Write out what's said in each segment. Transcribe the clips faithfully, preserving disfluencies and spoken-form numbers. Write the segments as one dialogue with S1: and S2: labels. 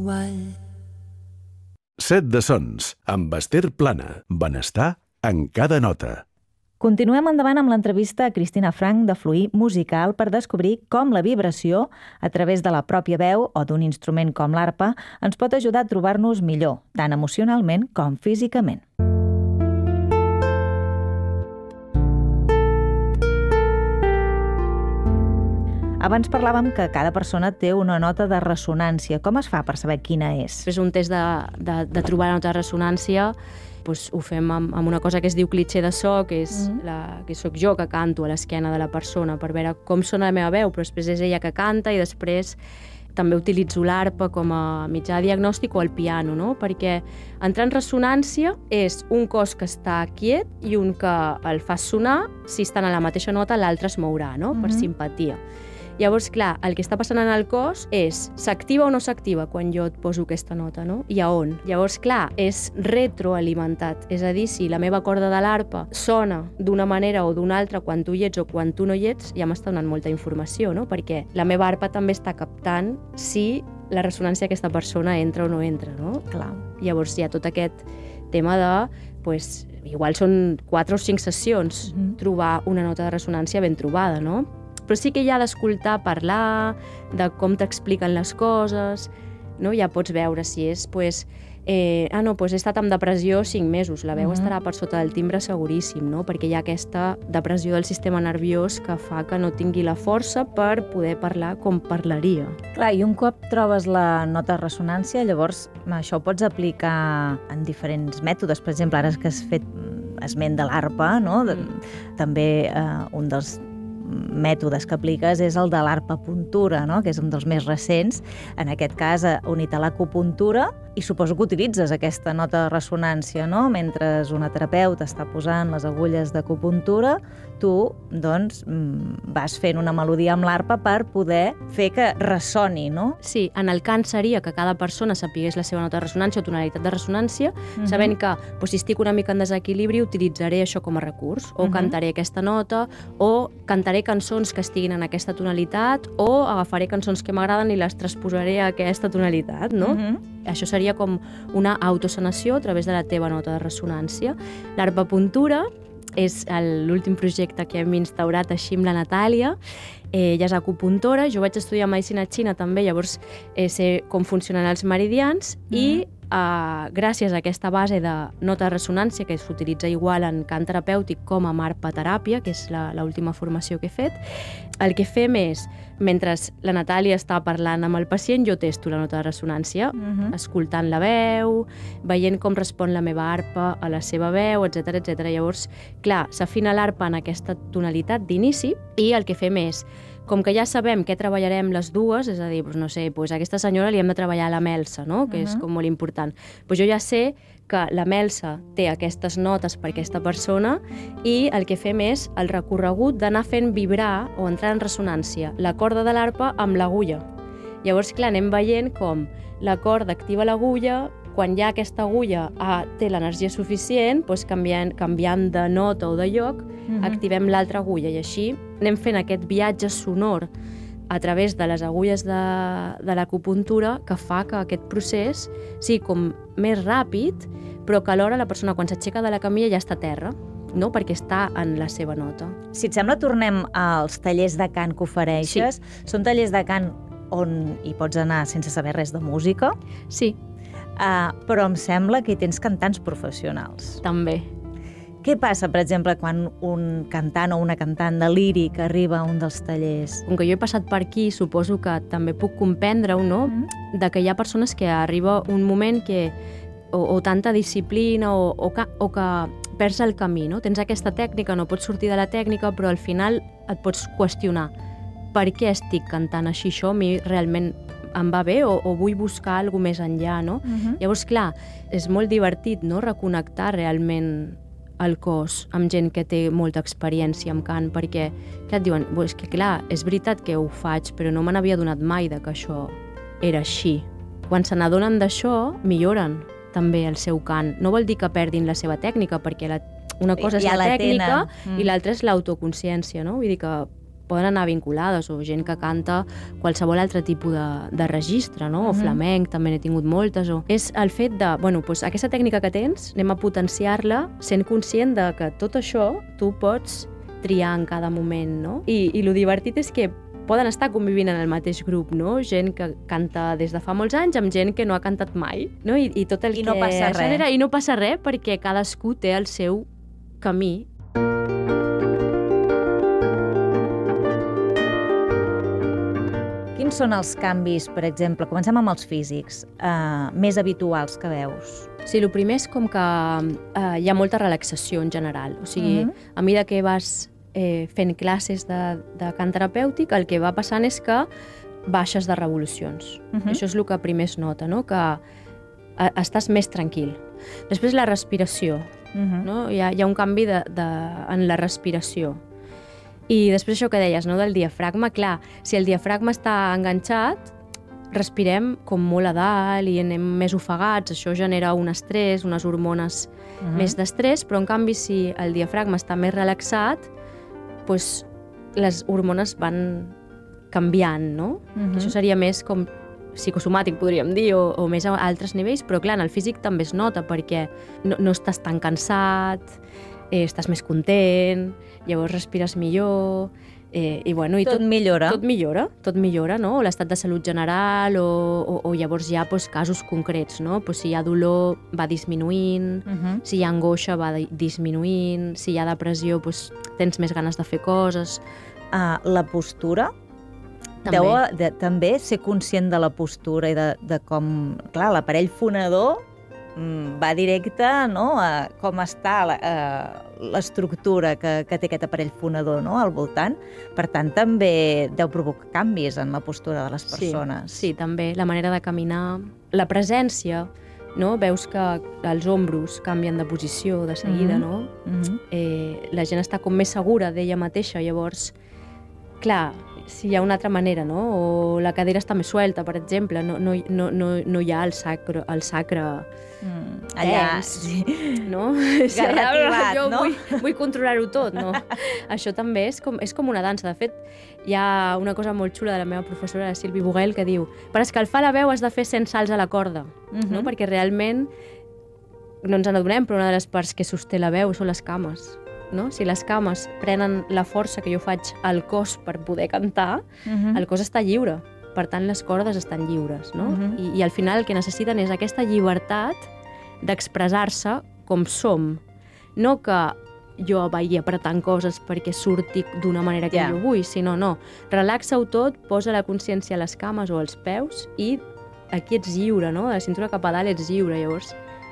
S1: igual.
S2: Set de sons, amb Esther Plana. Benestar en cada nota.
S3: Continuem endavant amb l'entrevista a Cristina Frank de Fluir Musical per descobrir com la vibració, a través de la pròpia veu o d'un instrument com l'arpa, ens pot ajudar a trobar-nos millor, tant emocionalment com físicament. Abans parlàvem que cada persona té una nota de ressonància. Com es fa per saber quina és?
S4: És un test de, de, de trobar la nota de ressonància. Doncs ho fem amb, amb una cosa que es diu clitxer de so, que és mm. la, que sóc jo que canto a l'esquena de la persona per veure com sona la meva veu, però després és ella que canta i després també utilitzo l'arpa com a mitjà de diagnòstic o el piano, no? Perquè entrar en ressonància és un cos que està quiet i un que el fa sonar. Si estan a la mateixa nota, l'altre es mourà, no? Mm-hmm. Per simpatia. Llavors, clar, el que està passant en el cos és s'activa o no s'activa quan jo et poso aquesta nota, no? I a on? Llavors, clar, és retroalimentat. És a dir, si la meva corda de l'arpa sona d'una manera o d'una altra quan tu hi ets o quan tu no hi ets, ja m'està donant molta informació, no? Perquè la meva arpa també està captant si la ressonància d'aquesta persona entra o no entra, no?
S3: Clar.
S4: Llavors hi ha tot aquest tema de, pues, igual són quatre o cinc sessions, mm-hmm. trobar una nota de ressonància ben trobada, no? Però sí que hi ha d'escoltar, parlar, de com t'expliquen les coses, no? Ja pots veure si és, pues, eh, ah, no, pues he estat amb depressió cinc mesos, la veu mm-hmm. estarà per sota del timbre seguríssim, no? Perquè hi ha aquesta depressió del sistema nerviós que fa que no tingui la força per poder parlar com parlaria.
S3: Clar, i un cop trobes la nota de ressonància, llavors això ho pots aplicar en diferents mètodes. Per exemple, ara que has fet esment de l'arpa, no? Mm. També eh, un dels mètodes que apliques és el de l'arpapuntura, no? Que és un dels més recents. En aquest cas, unit a l'acupuntura, i suposo que utilitzes aquesta nota de ressonància, no? Mentre una terapeuta està posant les agulles d'acupuntura, tu, doncs, vas fent una melodia amb l'arpa per poder fer que ressoni, no?
S4: Sí, en el cant seria que cada persona sapigués la seva nota de ressonància o tonalitat de ressonància, uh-huh. sabent que, doncs, si estic una mica en desequilibri, utilitzaré això com a recurs, o uh-huh. cantaré aquesta nota, o cantaré cançons que estiguin en aquesta tonalitat, o agafaré cançons que m'agraden i les transposaré a aquesta tonalitat, no? Uh-huh. Això seria com una autosanació a través de la teva nota de ressonància. L'arpapuntura és l'últim projecte que hem instaurat així amb la Natàlia. Eh, ella és acupuntora, jo vaig estudiar medicina xina també, llavors eh, sé com funcionen els meridians mm. i eh, gràcies a aquesta base de nota de ressonància que s'utilitza igual en cant terapèutic com a arpateràpia, que és l'última formació que he fet, el que fem és, mentre la Natàlia està parlant amb el pacient, jo testo la nota de ressonància, mm-hmm. escoltant la veu, veient com respon la meva arpa a la seva veu, etcètera, etcètera. Llavors, clar, s'afina l'arpa en aquesta tonalitat d'inici i el que fem és, com que ja sabem què treballarem les dues, és a dir, doncs, no sé, doncs a aquesta senyora li hem de treballar la melsa, no? Que uh-huh. és com molt important. Doncs jo ja sé que la melsa té aquestes notes per aquesta persona i el que fem és el recorregut d'anar fent vibrar o entrar en ressonància la corda de l'arpa amb l'agulla. Llavors, clar, anem veient com la corda activa l'agulla, quan ja aquesta agulla ah, té l'energia suficient, doncs canviant, canviant de nota o de lloc, mm-hmm. activem l'altra agulla i així anem fent aquest viatge sonor a través de les agulles de, de l'acupuntura que fa que aquest procés sigui com més ràpid, però que alhora la persona quan s'aixeca de la camilla ja està a terra, no? Perquè està en la seva nota.
S3: Si et sembla, tornem als tallers de cant que ofereixes. Sí. Són tallers de cant on hi pots anar sense saber res de música?
S4: Sí.
S3: Uh, però em sembla que hi tens cantants professionals.
S4: També.
S3: Què passa, per exemple, quan un cantant o una cantant de líric arriba a un dels tallers?
S4: Com que jo he passat per aquí, suposo que també puc comprendre-ho, no? Mm. De que hi ha persones que arriba un moment que o, o tanta disciplina o, o, que, o que perds el camí, no? Tens aquesta tècnica, no pots sortir de la tècnica, però al final et pots qüestionar per què estic cantant així, això a mi realment em va bé o, o vull buscar alguna més enllà, no? Uh-huh. Llavors, clar, és molt divertit, no?, reconnectar realment el cos amb gent que té molta experiència amb cant, perquè, clar, et diuen, és que clar, és veritat que ho faig, però no me n'havia donat mai de que això era així. Quan se n'adonen d'això, milloren també el seu cant. No vol dir que perdin la seva tècnica, perquè la, una cosa és
S3: ja
S4: la,
S3: la
S4: tècnica
S3: mm.
S4: i l'altra és l'autoconsciència, no? Vull dir que poden anar vinculades, o gent que canta qualsevol altre tipus de, de registre, no? O
S3: Mhm.
S4: flamenc, també n'he tingut moltes. O... És el fet de, bueno, doncs aquesta tècnica que tens, anem a potenciar-la sent conscient de que tot això tu pots triar en cada moment, no? I, i lo divertit és que poden estar convivint en el mateix grup, no? Gent que canta des de fa molts anys amb gent que no ha cantat mai, no? I, i tot el
S3: I
S4: que
S3: no passa res.
S4: genera... I no passa res perquè cadascú té el seu camí.
S3: Quins són els canvis, per exemple, comencem amb els físics, eh, més habituals que veus?
S4: Sí, el primer és com que eh, hi ha molta relaxació en general. O sigui,
S3: Mhm.
S4: a mesura que vas eh, fent classes de, de cant terapèutic, el que va passant és que baixes de revolucions.
S3: Mhm.
S4: Això és el que primer es nota, no? Que eh, estàs més tranquil. Després la respiració,
S3: Mhm.
S4: no? Hi ha, hi ha un canvi de, de, en la respiració. I després això que deies, no? Del diafragma, clar, si el diafragma està enganxat, respirem com molt a dalt i anem més ofegats, això genera un estrès, unes hormones
S3: Mhm.
S4: més d'estrès, però en canvi si el diafragma està més relaxat, doncs les hormones van canviant, no?
S3: Mhm.
S4: Que això seria més com psicosomàtic, podríem dir, o, o més a altres nivells, però clar, en el físic també es nota perquè no, no estàs tan cansat, eh, estàs més content, llavors respires millor, eh, i bueno... I
S3: Tot millora.
S4: Tot millora, tot millora, no? O l'estat de salut general, o, o, o llavors hi ha doncs, casos concrets, no? Pues si hi ha dolor, va disminuint,
S3: Mhm.
S4: si hi ha angoixa, va di- disminuint, si hi ha depressió, doncs, tens més ganes de fer coses.
S3: Uh, la postura?
S4: També.
S3: Deu de, també ser conscient de la postura i de, de com... Clar, l'aparell fonador mm, va directe, no?, a com està la, uh, l'estructura que, que té aquest aparell fonador, no?, al voltant. Per tant, també deu provocar canvis en la postura de les persones.
S4: Sí, sí, també. La manera de caminar, la presència, no? Veus que els ombros canvien de posició de seguida,
S3: Mhm.
S4: no?
S3: Mhm.
S4: Eh, la gent està com més segura d'ella mateixa, llavors, clar, si hi ha una altra manera, no? O la cadera està més suelta, per exemple, no, no, no, no, no hi ha el sacre, el sacre
S3: Mm, allà,
S4: tens,
S3: sí.
S4: no?
S3: Garrativat,
S4: jo
S3: no?
S4: vull, vull controlar-ho tot, no? Això també és com, és com una dansa. De fet, hi ha una cosa molt xula de la meva professora, la Sylvie Bouguel, que diu per escalfar la veu has de fer cent salts a la corda,
S3: Mhm.
S4: no? Perquè realment no ens n'adonem, però una de les parts que sosté la veu són les cames. No? Si les cames prenen la força que jo faig al cos per poder cantar,
S3: Mhm.
S4: el cos està lliure. Per tant, les cordes estan lliures. No?
S3: Mhm.
S4: I, I al final el que necessiten és aquesta llibertat d'expressar-se com som. No que jo vagi apretant coses perquè surti d'una manera que
S3: Ja.
S4: jo vull, sinó no. Relaxa-ho tot, posa la consciència a les cames o als peus i aquí ets lliure, no? De la cintura cap a dalt ets lliure, llavors.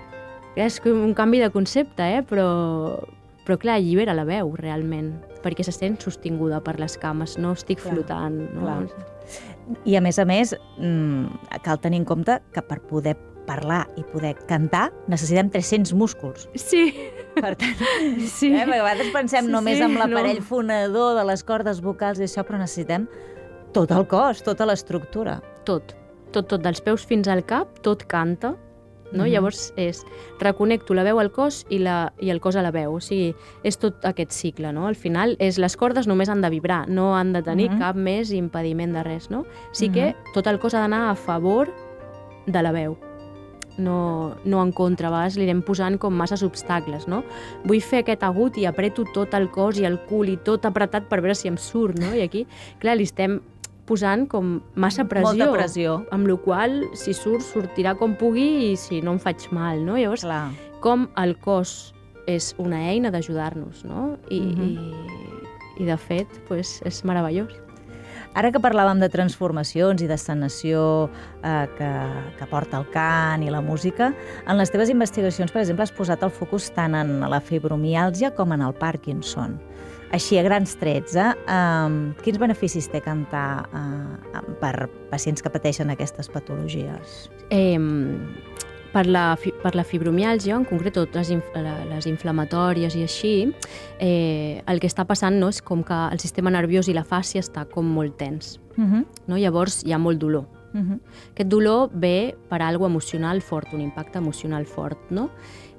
S4: És com un canvi de concepte, eh? Però, però clar, allibera la veu, realment, perquè se sent sostinguda per les cames, no estic
S3: Clar,
S4: flotant. No?
S3: clar. I a més a més, mm, cal tenir en compte que per poder parlar i poder cantar necessitem tres-cents músculs.
S4: Sí,
S3: Per tant,
S4: sí.
S3: eh, perquè a vegades pensem
S4: Sí,
S3: només
S4: sí,
S3: amb l'aparell
S4: no.
S3: fonador de les cordes vocals i això, però necessitem tot el cos, tota l'estructura.
S4: Tot, tot, tot, dels peus fins al cap, tot canta, no?
S3: Mhm.
S4: Llavors és, reconnecto la veu al cos i, la, i el cos a la veu, o sigui, és tot aquest cicle, no? Al final, és, les cordes només han de vibrar, no han de tenir
S3: Mhm.
S4: cap més impediment de res, no? Sí que tot el cos ha d'anar a favor de la veu, no, no en contra, a vegades li anem posant com masses obstacles, no? Vull fer aquest agut i apreto tot el cos i el cul i tot apretat per veure si em surt, no? I aquí, clar, li estem posant com massa pressió.
S3: Molta pressió.
S4: Amb la qual, si surt, sortirà com pugui i si no em faig mal, no? Llavors,
S3: Clar.
S4: com el cos és una eina d'ajudar-nos, no? I,
S3: Mhm.
S4: i, i de fet, pues, és meravellós.
S3: Ara que parlàvem de transformacions i de sanació eh, que, que porta el cant i la música, en les teves investigacions, per exemple, has posat el focus tant en la fibromiàlgia com en el Parkinson. Així, a grans trets, eh? Um, quins beneficis té cantar uh, per pacients que pateixen aquestes patologies?
S4: Eh, per, la, fi- per la fibromiàlgia, en concret, totes les, inf la- les inflamatòries i així, eh, el que està passant, no, és com que el sistema nerviós i la fàscia està com molt tens.
S3: Uh -huh.
S4: No? Llavors hi ha molt dolor.
S3: Uh -huh.
S4: Aquest dolor ve per algo emocional fort, un impacte emocional fort, no?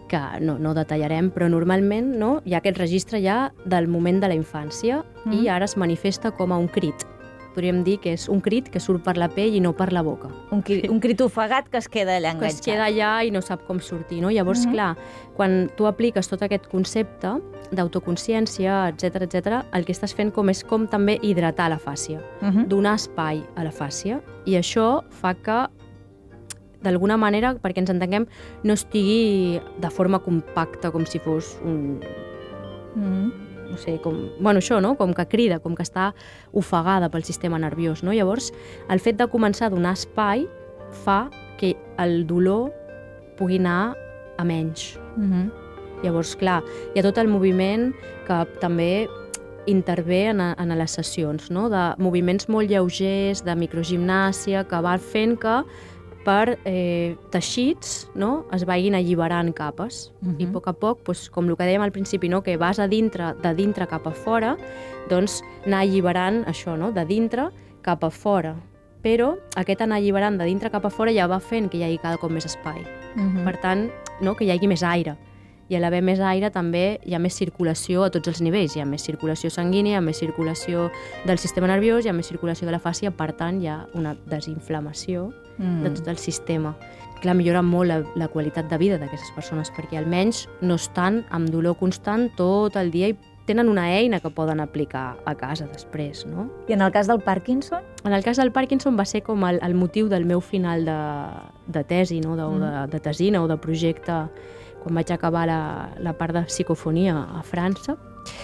S4: que no, no detallarem, però normalment no, hi ha aquest registre ja del moment de la infància mm. i ara es manifesta com a un crit. Podríem dir que és un crit que surt per la pell i no per la boca.
S3: Un, cri, un crit ofegat que es queda allà enganxat.
S4: Que es queda allà i no sap com sortir, no? Llavors, mm-hmm. clar, quan tu apliques tot aquest concepte d'autoconsciència, etcètera, etcètera, el que estàs fent com és com també hidratar la fàscia, mm-hmm. donar espai a la fàscia, i això fa que d'alguna manera, perquè ens entenguem, no estigui de forma compacta, com si fos un... Mm. no sé, com... Bueno, això, no? Com que crida, com que està ofegada pel sistema nerviós, no? Llavors, el fet de començar a donar espai fa que el dolor pugui anar a menys. Mm-hmm. Llavors, clar, hi ha tot el moviment que també intervé en, en les sessions, no? De moviments molt lleugers, de microgimnàsia, que va fent que per eh, teixits, no? Es vagin alliberant capes. Uh-huh. I a poc a poc, doncs, com el que dèiem al principi, no? Que vas a dintre, de dintre cap a fora, doncs anar alliberant això, no? De dintre cap a fora. Però aquest anar alliberant de dintre cap a fora ja va fent que hi hagi cada cop més espai. Uh-huh. Per tant, no? Que hi hagi més aire. I a l'haver més aire també hi ha més circulació a tots els nivells. Hi ha més circulació sanguínia, hi ha més circulació del sistema nerviós, hi ha més circulació de la fàscia, per tant hi ha una desinflamació mm. de tot el sistema. Clar, millora molt la, la qualitat de vida d'aquestes persones, perquè almenys no estan amb dolor constant tot el dia i tenen una eina que poden aplicar a casa després, no?
S3: I en el cas del Parkinson?
S4: En el cas del Parkinson va ser com el, el motiu del meu final de, de tesi, no? de, mm. de, de tesina o de projecte, quan vaig acabar la, la part de psicofonia a França.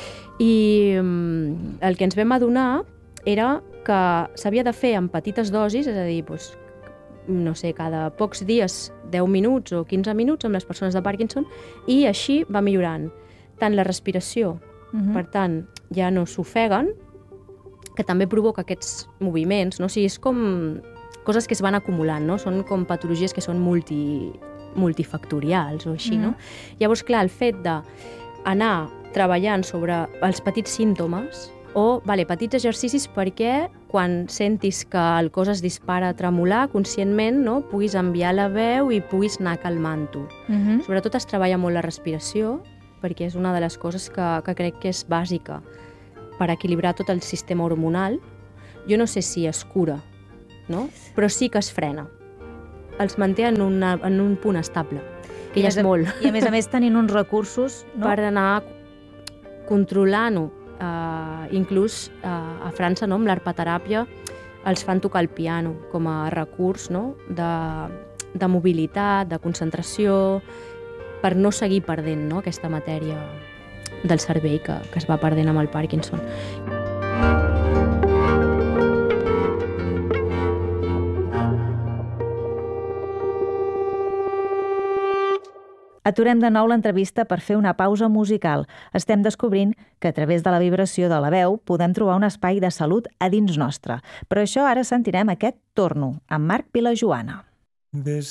S4: I um, el que ens vam adonar era que s'havia de fer en petites dosis, és a dir, doncs, no sé, cada pocs dies, deu minuts o quinze minuts amb les persones de Parkinson, i així va millorant tant la respiració, uh-huh. per tant, ja no s'ofeguen, que també provoca aquests moviments, no? O sigui, és com coses que es van acumulant, no? Són com patologies que són multi... multifactorials o així, mm. no? Llavors, clar, el fet d'anar treballant sobre els petits símptomes o, vale, petits exercicis perquè quan sentis que el cos es dispara a tremolar conscientment, no? Puguis enviar la veu i puguis anar calmant-ho. Mm-hmm. Sobretot es treballa molt la respiració perquè és una de les coses que, que crec que és bàsica per equilibrar tot el sistema hormonal. Jo no sé si es cura, no? Però sí que es frena. Els manté en, una, en un punt estable, que ja és molt.
S3: I a més a més tenint uns recursos, no?
S4: Per anar controlant-ho. Uh, inclús uh, a França, no, amb l'arpateràpia, els fan tocar el piano com a recurs, no? de, de mobilitat, de concentració, per no seguir perdent, no? Aquesta matèria del cervell que, que es va perdent amb el Parkinson.
S3: Aturem de nou l'entrevista per fer una pausa musical. Estem descobrint que a través de la vibració de la veu podem trobar un espai de salut a dins nostre. Per això ara sentirem aquest Torno, amb Marc Vilajoana.
S1: This